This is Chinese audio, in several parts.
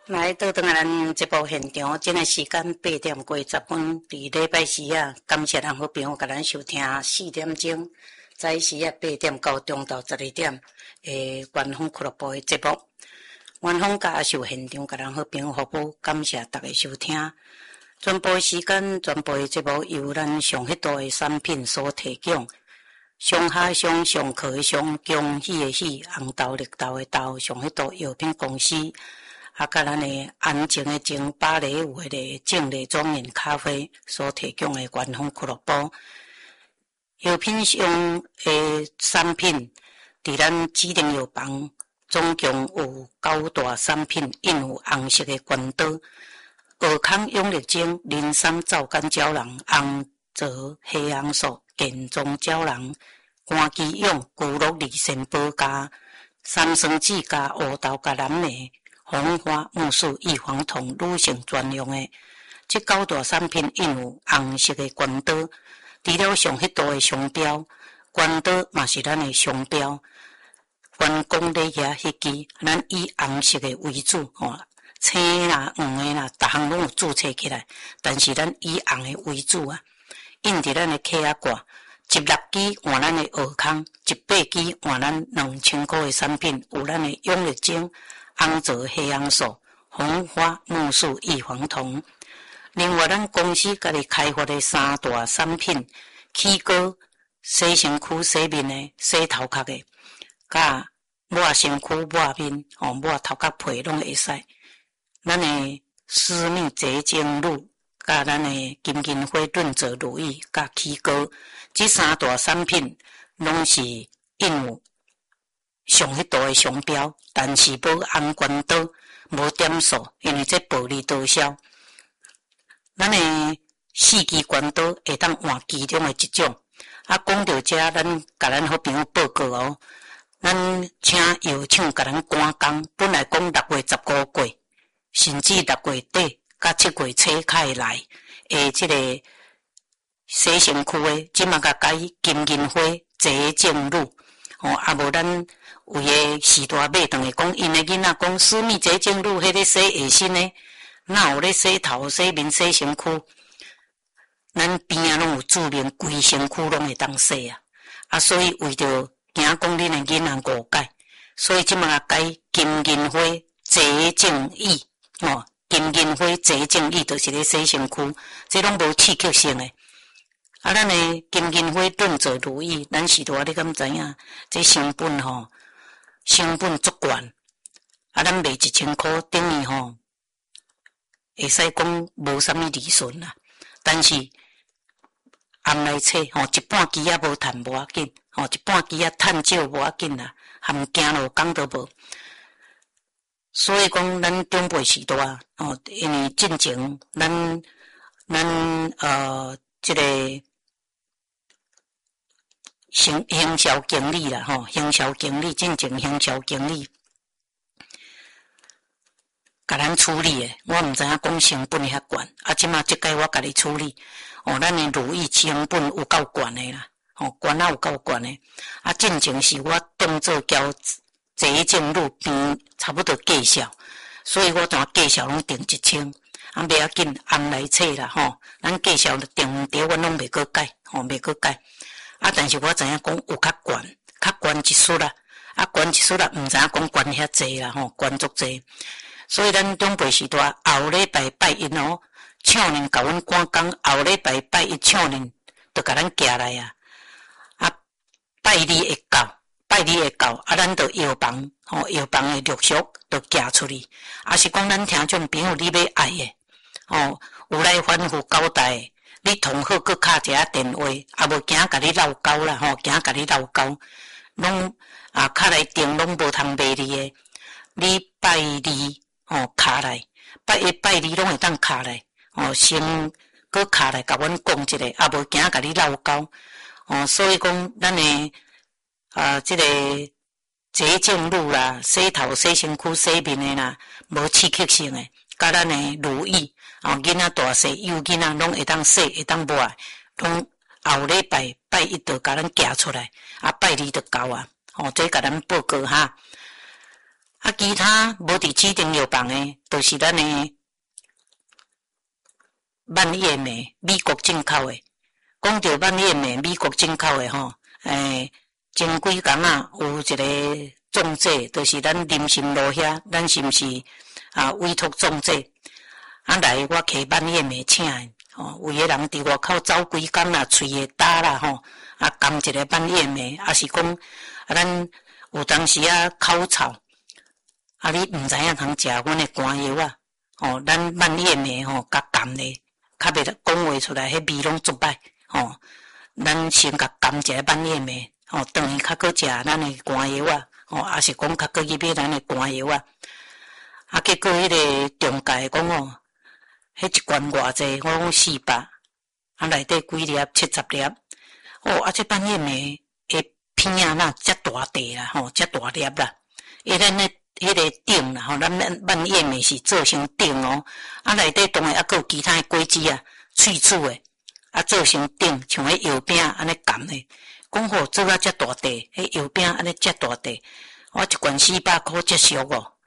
来倒转来咱节目现场，今个时间8点过10分，伫礼拜四啊，感谢咱好朋友甲咱收听4点钟，早时啊8点到中昼12点，元丰俱乐部的节目。元丰甲阿秀现场甲咱好朋友服务，感谢大家收听。全部时间，全部的节目由咱上迄度的产品所提供。上下上上课的上，恭喜的喜，红豆绿豆的豆，上迄度药品公司。啊，甲咱的安静的静，芭蕾舞的静丽庄园咖啡所提供的元丰俱乐部，药品上的产品，伫咱指定药房，总共有9大产品，印有红色的关刀、尔康永力精、磷酸皂苷胶囊、红泽黑红素、健壮胶囊、肝肌用、骨碌利肾宝加、三酸酯加乌豆加蓝莓。红花木素异黄酮女性专用的，这9大产品印有红色的关刀，除了上迄度的商标，关刀嘛是咱的商标。员工咧遐迄支，咱以红色的为主，青啦、黄的啦，逐项拢有注册起来，但是咱以红的为主啊。印伫咱的客仔挂，16支换咱的尔康，18支换咱2000块的产品，有咱的永力精。红泽黑红素、红花木素异黄酮。另外，咱公司家己开发的3大产品：起膏、洗身躯、洗面的、洗头壳的，甲抹身躯、抹面、抹头壳皮拢会使。咱的私密洁净乳，甲咱的金银花润泽乳液，甲起膏，这3大产品拢是印有上迄度的商标，但是无红关刀，无点数，因为这暴利多销。咱的4支关刀会当换其中的一种。啊，讲到这，咱甲咱好朋友报告哦，咱请药厂甲咱赶工，本来讲6月15过，甚至6月底甲7月初开来，这个洗身躯的，即马甲改金银花洁净乳，啊无咱。有诶时大买等于讲，因诶囡仔讲私密洁净乳迄个洗下身诶，哪有咧洗头、洗面、洗身躯？咱边仔拢有注明，规身躯拢会当洗啊！啊，所以为着惊讲恁诶囡仔误解，所以即马改金银花洁净液，金银花洁净液就是咧洗身躯，这拢无刺激性诶。啊，咱诶金银花润泽乳液，咱时大你敢知影？这成本成本足悬，啊，咱卖1000块，等于会使讲无啥物利润啦。但是按来测，一半支啊无趁无要紧，一半支啊趁少无要紧啦，含行路工都无。所以讲，咱长辈时代，因为进前咱这个行销经理啦，行销经理进前行销经理，甲咱处理诶，我毋知影讲成本遐悬，啊，即马即届我家己处理，咱诶如意成本有够悬诶啦，悬啊有够悬诶，啊，进前是我当做交洁净乳边差不多计销，所以我当计销拢定1000，啊，袂要紧，按来测啦，咱计销定着我拢袂搁改，袂搁改。啊！但是我知影讲有较悬，较悬一丝啦，啊悬一丝啦，毋知影讲悬遐济啦，悬足济。所以咱长辈时代后礼拜拜一唱人甲阮赶工，后礼拜拜一唱人，就甲咱寄来啊！啊，拜二会到，啊，咱就药房，药房会陆续就寄出去。啊，是讲咱听众朋友你要爱诶，有来反复交代。你同好搁敲一下电话，啊无惊甲你闹交啦，惊甲你闹交，拢敲来电拢无通卖你诶。你拜二敲来，拜一拜二拢会当敲来，先搁敲来甲阮讲一下，啊无惊甲你闹交。所以讲咱诶即个洁净乳啦、洗头、洗身躯、洗面诶啦，无刺激性诶，甲咱诶乳液。囡仔大细幼囡仔拢会当洗，会当抹，拢后礼拜拜一就甲咱寄出来，啊拜二就到啊，这甲咱报告哈。 啊，其他无伫指定药房诶，就是咱诶蔓越莓，美国进口诶。讲到蔓越莓，美国进口诶吼，前几工啊，有一个总制，就是咱林心路遐，咱是毋是委托总制来我摕蔓越莓请诶。有个人伫外口走几工啦，喙会焦啦吼，含一个蔓越莓，是讲咱有当时口臭，你毋知影通食阮诶肝药咱蔓越莓甲含咧，较袂讲话出来，迄味拢足歹咱先甲含一个蔓越莓当伊较搁食咱诶肝药也是讲较搁去买咱诶肝药结果迄个中介讲迄一罐偌济，我讲400，内底几粒70粒，这蔓越莓诶片呐，遮大块啦，遮大粒啦，咱咧迄个顶啦，咱蔓越莓是做成顶内底当然还有其他诶果子脆脆诶，做成顶，像迄药饼安尼含诶，讲做遮大块，迄药饼安尼遮大块，我一罐400块接俗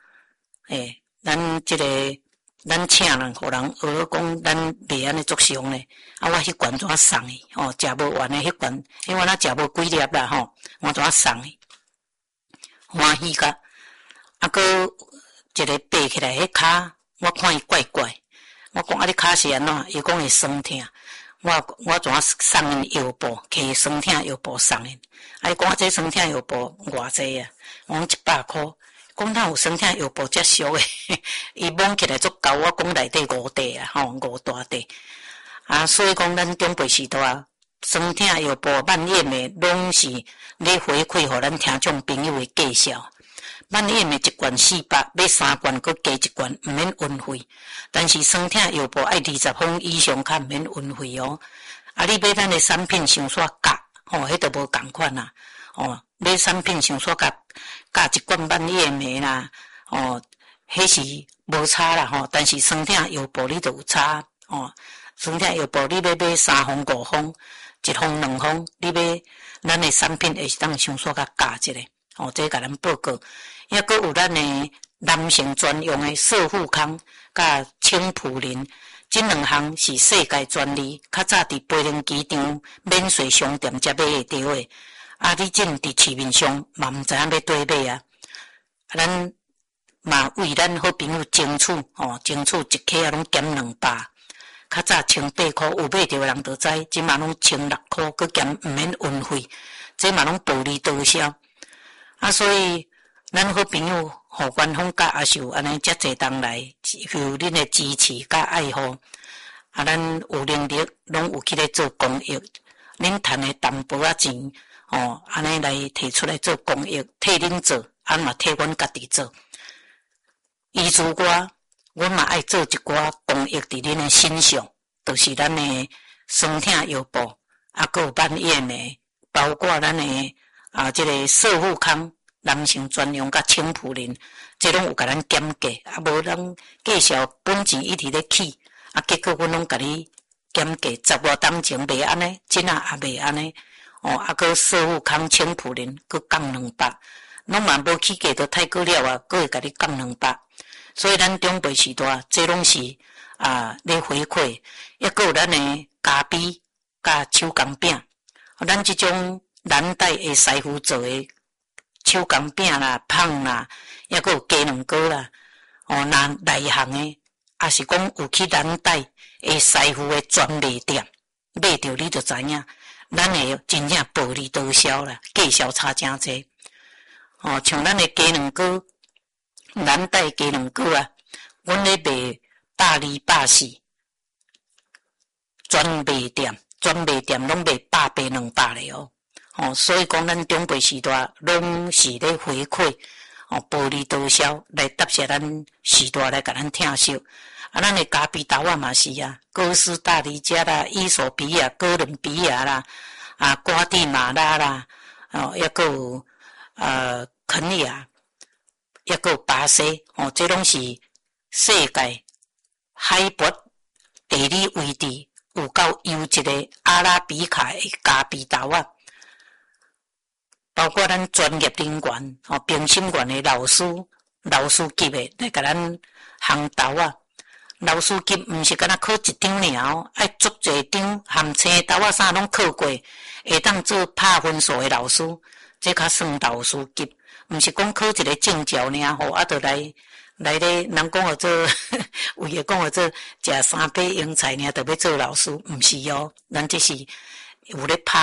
咱即个。咱请人，互人学讲，咱袂安尼作伤咧。我迄罐怎送伊？食无完诶，迄罐，因为咱食无几粒啦我怎送伊？欢喜甲，搁一个爬起来，迄骹，我看伊怪怪。我讲你骹是安怎？伊讲会酸痛。我怎送因药布，摕酸痛药布送因。伊讲这酸痛药布偌济我讲100块。讲哪有酸痛药布遮俗诶？伊摸起来足厚，我讲内底5块5大块所以讲咱中辈时代酸痛药布蔓越莓拢是咧回馈互咱听众朋友诶介绍。蔓越莓一罐400，买3罐佮加1罐，毋免运费。但是酸痛药布爱20分以上较毋免运费你买咱诶产品伤煞价迄都无共款买产品伤煞加一罐蔓越莓啦，迄是无差啦但是酸痛药布你就有差酸痛药布你要买3封5封，1封2封，你买咱的产品会是当伤煞甲加一个这甲咱报告。抑阁有咱的男性专用的瘦富康甲青普林，这2项是世界专利，较早伫培灵机场免税商店才买会到的。你真伫市面上嘛毋知影要对买咱嘛为咱好朋友争取争取一克拢减200，较早1,800块，有买着人就知，即嘛拢1,600块，佮减毋免运费，这嘛拢薄利多销所以咱好朋友互官方甲也是有安尼遮济人来，有恁的支持甲爱护咱有能力拢有去咧做公益，恁赚的淡薄钱安尼来摕出来做公益，替恁做，嘛替阮家己做。依自阮嘛爱做一寡公益伫恁的身上，就是咱的酸痛药布，还有蔓越莓，包括咱的这个瘦富康男性专用甲青普林，这拢有甲咱减价，无咱介绍本钱一直咧起，结果阮拢甲你减价，10外当前袂安尼，真也袂安尼。搁瘦富康青普林，搁降200，拢嘛无起价，都太过了搁会甲你降200。所以咱中辈时代，这拢是咧回馈，抑搁有咱的咖啡甲手工饼，咱即种蓝带的师傅做的手工饼啦、芳啦，抑搁有鸡卵糕啦，那内行的，也是讲有去蓝带的师傅的专卖店，买着你就知影。咱的真正薄利多销啦，价销差真济。像咱的鸡卵糕，蓝带鸡卵糕阮咧卖120、140，专卖店拢卖100、200咧所以讲咱中辈时代拢是咧回馈薄利多销来答谢咱时代来甲咱疼惜。咱的咖啡豆嘛是哥斯达黎加啦、伊索比亚、哥伦比亚啦、瓜地马拉啦，抑阁有肯亚，抑阁有巴西，这拢是世界海拔地理位置有够优质的阿拉比卡的咖啡豆包括咱专业人员评审员的老师老师级的来甲咱烘豆啊。老师级毋是敢若考一张尔哦，爱足侪张含青豆啊啥拢考过，会当做拍分数的老师，这较算老师级，毋是讲考一个证照尔吼，啊，就来咧，人讲做为了讲做食三百英菜尔，就要做老师，毋是哦，咱这是有咧拍